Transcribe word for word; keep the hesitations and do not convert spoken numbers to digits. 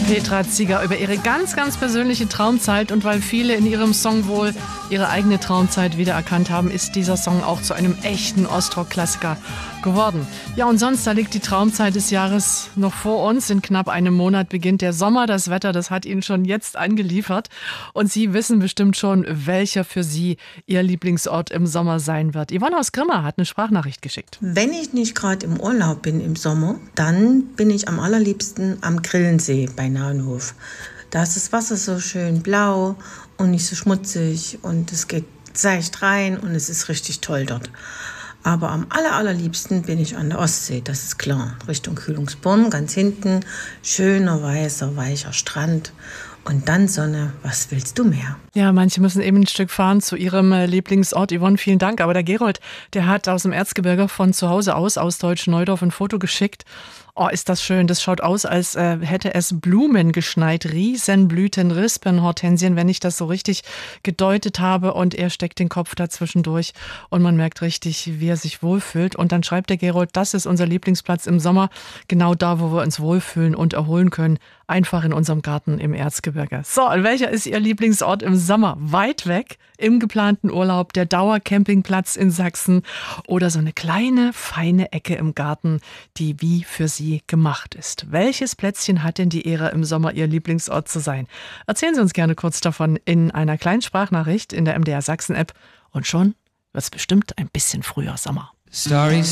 Petra Zieger über ihre ganz, ganz persönliche Traumzeit, und weil viele in ihrem Song wohl ihre eigene Traumzeit wiedererkannt haben, ist dieser Song auch zu einem echten Ostrock-Klassiker geworden. Ja, und sonst, da liegt die Traumzeit des Jahres noch vor uns. In knapp einem Monat beginnt der Sommer. Das Wetter, das hat Ihnen schon jetzt angeliefert. Und Sie wissen bestimmt schon, welcher für Sie Ihr Lieblingsort im Sommer sein wird. Yvonne aus Grimma hat eine Sprachnachricht geschickt. Wenn ich nicht gerade im Urlaub bin im Sommer, dann bin ich am allerliebsten am Grillensee bei Naunhof. Da ist das Wasser so schön blau und nicht so schmutzig und es geht seicht rein und es ist richtig toll dort. Aber am aller, allerliebsten bin ich an der Ostsee, das ist klar. Richtung Kühlungsborn, ganz hinten, schöner, weißer, weicher Strand. Und dann Sonne, was willst du mehr? Ja, manche müssen eben ein Stück fahren zu ihrem Lieblingsort. Yvonne, vielen Dank. Aber der Gerold, der hat aus dem Erzgebirge von zu Hause aus, aus Deutsch-Neudorf, ein Foto geschickt. Oh, ist das schön. Das schaut aus, als äh, hätte es Blumen geschneit. Riesenblüten, Rispen, Hortensien, wenn ich das so richtig gedeutet habe. Und er steckt den Kopf dazwischen durch. Und man merkt richtig, wie er sich wohlfühlt. Und dann schreibt der Gerold, das ist unser Lieblingsplatz im Sommer. Genau da, wo wir uns wohlfühlen und erholen können. Einfach in unserem Garten im Erzgebirge. So, und welcher ist Ihr Lieblingsort im Sommer? Weit weg, im geplanten Urlaub, der Dauercampingplatz in Sachsen oder so eine kleine, feine Ecke im Garten, die wie für Sie gemacht ist. Welches Plätzchen hat denn die Ehre, im Sommer Ihr Lieblingsort zu sein? Erzählen Sie uns gerne kurz davon in einer kleinen Sprachnachricht in der M D R Sachsen-App. Und schon wird es bestimmt ein bisschen früher Sommer. Stories